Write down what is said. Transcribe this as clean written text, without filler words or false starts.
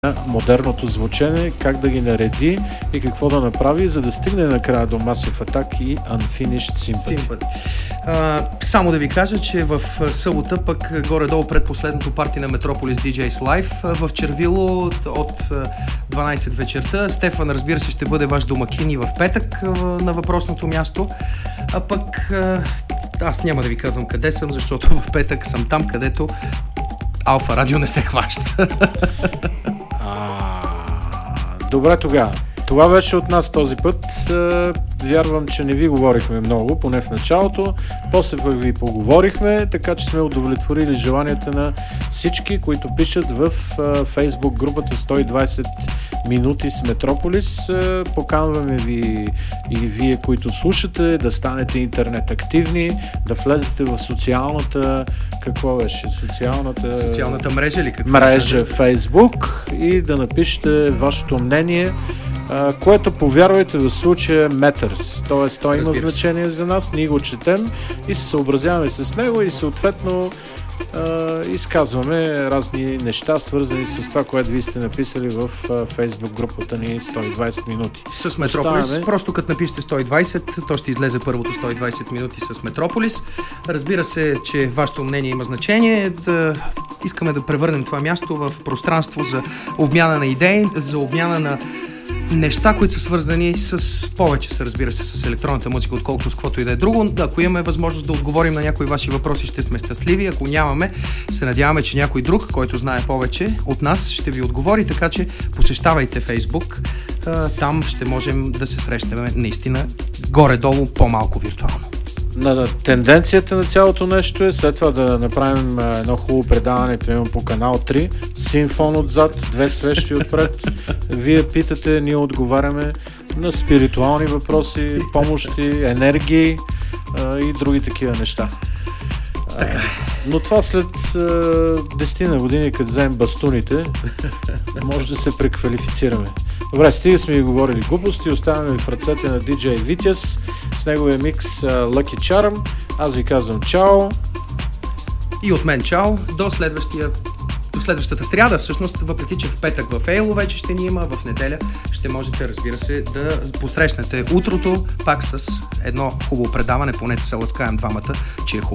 модерното звучене, как да ги нареди и какво да направи, за да стигне накрая до Massive Attack и Unfinished Sympathy. Само да ви кажа, че в събота, пък горе-долу пред последното парти на Metropolis DJs Live в Червило от 12 вечерта. Стефан, разбира се, ще бъде ваш домакин и в петък на въпросното място. А пък аз няма да ви казвам къде съм, защото в петък съм там, където Алфа Радио не се хваща. Добре тогава. Това беше от нас този път. Вярвам, че не ви говорихме много, поне в началото. После пък ви поговорихме, така че сме удовлетворили желанията на всички, които пишат в Facebook групата 120 минути с Метрополис. Поканваме ви и вие, които слушате, да станете интернет активни, да влезете в социалната... Какво беше? Социалната мрежа ли? Мрежа Facebook и да напишете вашето мнение, което, повярвайте, в случая matters. Тоест, той има значение за нас, ние го четем и се съобразяваме с него и съответно изказваме разни неща, свързани с това, което вие сте написали в Facebook групата ни 120 минути. С Метрополис. Просто като напишете 120, то ще излезе първото 120 минути с Метрополис. Разбира се, че вашето мнение има значение. Искаме да превърнем това място в пространство за обмяна на идеи, за обмяна на неща, които са свързани с повече, разбира се, с електронната музика, отколкото с каквото и да е друго. Ако имаме възможност да отговорим на някои ваши въпроси, ще сме щастливи. Ако нямаме, се надяваме, че някой друг, който знае повече от нас, ще ви отговори, така че посещавайте Facebook. Там ще можем да се срещаме наистина горе-долу по-малко виртуално. На тенденцията на цялото нещо е след това да направим едно хубаво предаване, примерно по канал 3, симфон отзад, 2 свещи отпред. Вие питате, ние отговаряме на спиритуални въпроси, помощи, енергии и други такива неща. Но това след 10 на години, като вземем бастуните, може да се преквалифицираме. Добре, стига сме ви говорили глупости, оставяме в ръцете на DJ Витяс с неговия микс Lucky Charm. Аз ви казвам чао. И от мен чао. До следващата сряда, всъщност, въпреки че в петък в Ейло вече ще ни има, в неделя ще можете, разбира се, да посрещнете утрото пак с едно хубаво предаване, поне да се ласкаем двамата, че е хубаво.